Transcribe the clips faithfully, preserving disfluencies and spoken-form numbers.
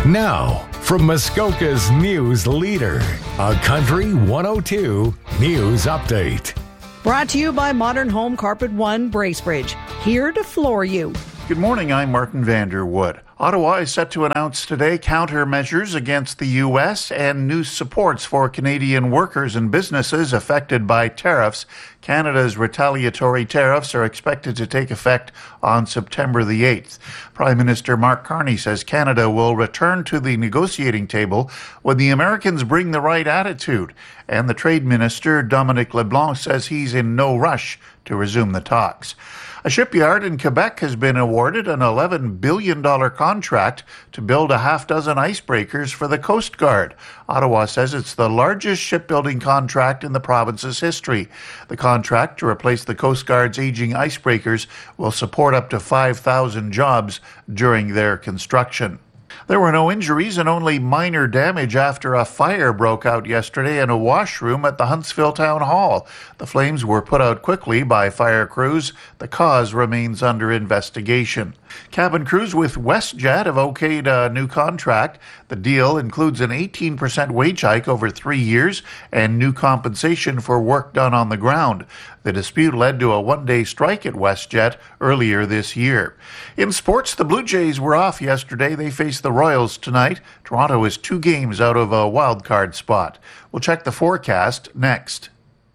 Now, from Muskoka's news leader, a Country one oh two News Update. Brought to you by Modern Home Carpet One Bracebridge, here to floor you. Good morning, I'm Martin Vanderwood. Ottawa is set to announce today countermeasures against the U S and new supports for Canadian workers and businesses affected by tariffs. Canada's retaliatory tariffs are expected to take effect on September the eighth. Prime Minister Mark Carney says Canada will return to the negotiating table when the Americans bring the right attitude. And the Trade Minister, Dominic LeBlanc, says he's in no rush to resume the talks. A shipyard in Quebec has been awarded an eleven billion dollars contract to build a half dozen icebreakers for the Coast Guard. Ottawa says it's the largest shipbuilding contract in the province's history. The contract to replace the Coast Guard's aging icebreakers will support up to five thousand jobs during their construction. There were no injuries and only minor damage after a fire broke out yesterday in a washroom at the Huntsville Town Hall. The flames were put out quickly by fire crews. The cause remains under investigation. Cabin crews with WestJet have okayed a new contract. The deal includes an eighteen percent wage hike over three years and new compensation for work done on the ground. The dispute led to a one-day strike at WestJet earlier this year. In sports, the Blue Jays were off yesterday. They face the Royals tonight. Toronto is two games out of a wild card spot. We'll check the forecast next.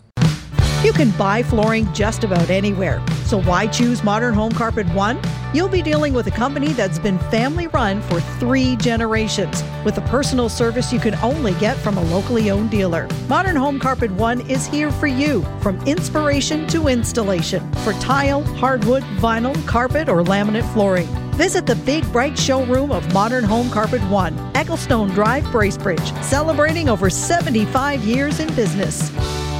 You can buy flooring just about anywhere. So why choose Modern Home Carpet One? You'll be dealing with a company that's been family run for three generations, with the personal service you can only get from a locally owned dealer. Modern Home Carpet One is here for you, from inspiration to installation, for tile, hardwood, vinyl, carpet, or laminate flooring. Visit the big, bright showroom of Modern Home Carpet One, Ecclestone Drive, Bracebridge, celebrating over seventy-five years in business.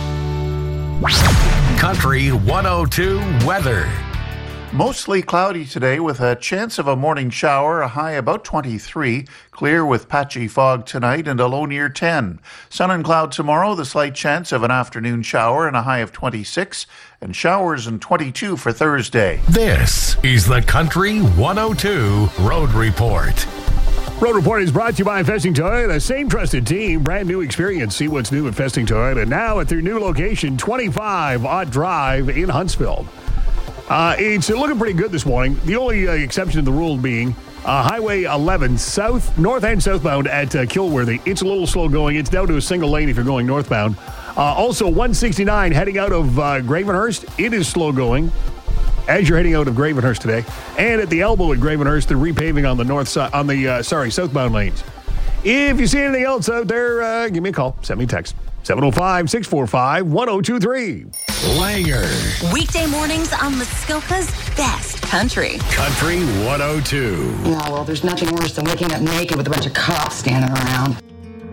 Country one oh two weather. Mostly cloudy today with a chance of a morning shower, a high about twenty-three. Clear with patchy fog tonight and a low near ten. Sun and cloud tomorrow, the slight chance of an afternoon shower and a high of twenty-six. And showers and twenty-two for Thursday. This is the Country one oh two Road Report. Road Report is brought to you by Festing Toyota, the same trusted team, brand new experience. See what's new at Festing Toyota now at their new location, twenty-five Ott Drive in Huntsville. Uh, it's looking pretty good this morning. The only uh, exception to the rule being uh, Highway eleven, south, north and southbound at uh, Kilworthy. It's a little slow going. It's down to a single lane if you're going northbound. Uh, also, one sixty-nine heading out of uh, Gravenhurst. It is slow going as you're heading out of Gravenhurst today. And at the elbow at Gravenhurst, they're repaving on the north side, on the, uh, sorry, southbound lanes. If you see anything else out there, uh, give me a call. Send me a text. seven oh five, six four five, one oh two three. Langer. Weekday mornings on Muskoka's best country. Country one oh two. No, well, there's nothing worse than waking up naked with a bunch of cops standing around.